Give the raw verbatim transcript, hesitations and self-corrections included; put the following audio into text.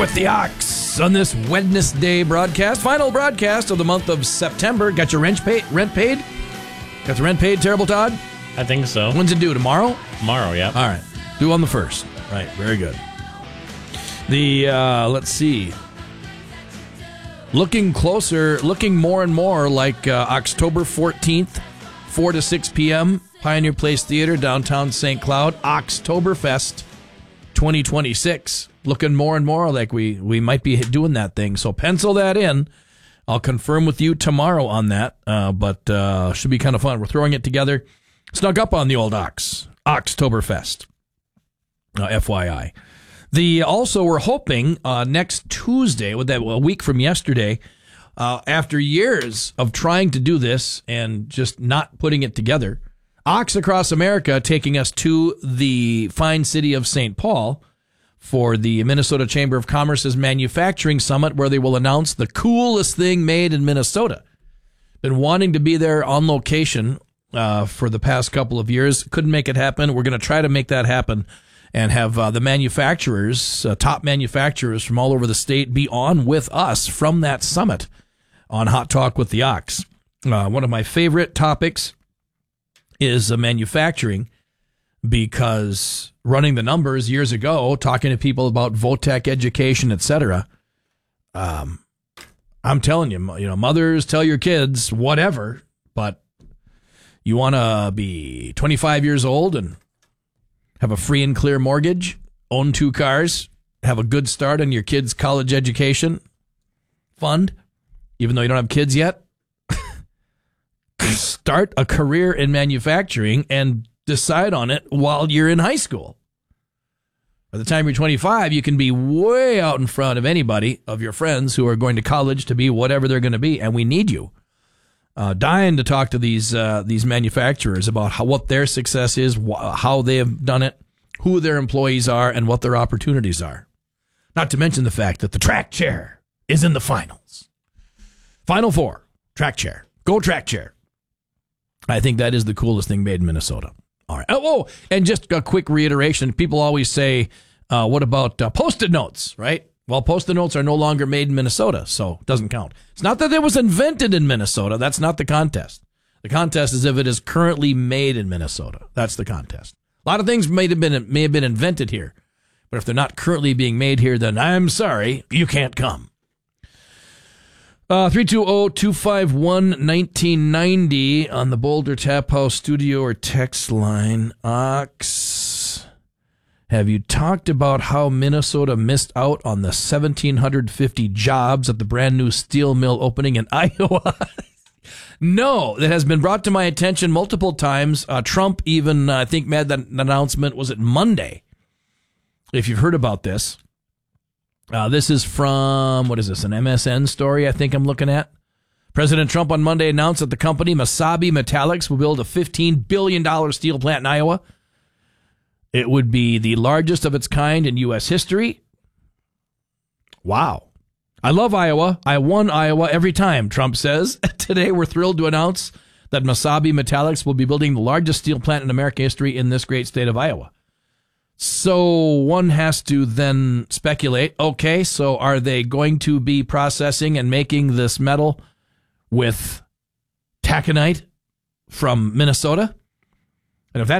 with the Ox on this Wednesday broadcast, final broadcast of the month of September. Got your rent paid? Rent paid? Got the rent paid, Terrible Todd? I think so. When's it due? Tomorrow? Tomorrow, yeah. All right. Due on the first. Right. Very good. The, uh, let's see. Looking closer, looking more and more like uh, October fourteenth, four to six p.m., Pioneer Place Theater, downtown Saint Cloud, Oktoberfest twenty twenty-six. Looking more and more like we, we might be doing that thing. So pencil that in. I'll confirm with you tomorrow on that, uh, but uh, should be kind of fun. We're throwing it together. Snuck up on the old Ox. Oktoberfest. Uh, F Y I. The also, we're hoping uh, next Tuesday, with that a week from yesterday, uh, after years of trying to do this and just not putting it together, Ox Across America taking us to the fine city of Saint Paul for the Minnesota Chamber of Commerce's Manufacturing Summit, where they will announce the coolest thing made in Minnesota. Been wanting to be there on location uh, for the past couple of years. Couldn't make it happen. We're going to try to make that happen and have uh, the manufacturers, uh, top manufacturers from all over the state, be on with us from that summit on Hot Talk with the Ox. Uh, one of my favorite topics is uh, manufacturing, because running the numbers years ago, talking to people about Votech education, et cetera, um, I'm telling you, you know, mothers, tell your kids, whatever, but you want to be twenty-five years old and have a free and clear mortgage, own two cars, have a good start on your kids' college education fund, even though you don't have kids yet. Start a career in manufacturing and decide on it while you're in high school. By the time you're twenty-five, you can be way out in front of anybody of your friends who are going to college to be whatever they're going to be, and we need you. Uh, dying to talk to these uh, these manufacturers about how, what their success is, wh- how they have done it, who their employees are, and what their opportunities are. Not to mention the fact that the track chair is in the finals. Final four, track chair. Go track chair. I think that is the coolest thing made in Minnesota. All right. Oh, oh and just a quick reiteration. People always say, uh, what about uh, Post-it notes, right? Well, Post-it notes are no longer made in Minnesota, so it doesn't count. It's not that it was invented in Minnesota. That's not the contest. The contest is if it is currently made in Minnesota. That's the contest. A lot of things may have been may have been invented here, but if they're not currently being made here, then I'm sorry, you can't come. Uh, three two zero, two five one, one nine nine zero on the Boulder Tap House studio or text line. Ox, have you talked about how Minnesota missed out on the one thousand seven hundred fifty jobs at the brand new steel mill opening in Iowa? No, that has been brought to my attention multiple times. Uh, Trump even, uh, I think, made that announcement, was it Monday? If you've heard about this. Uh, this is from, what is this, an M S N story I think I'm looking at? President Trump on Monday announced that the company, Mesabi Metallics, will build a fifteen billion dollars steel plant in Iowa. It would be the largest of its kind in U S history. Wow. I love Iowa. I won Iowa every time, Trump says. Today, we're thrilled to announce that Mesabi Metallics will be building the largest steel plant in American history in this great state of Iowa. So one has to then speculate, okay, so are they going to be processing and making this metal with taconite from Minnesota?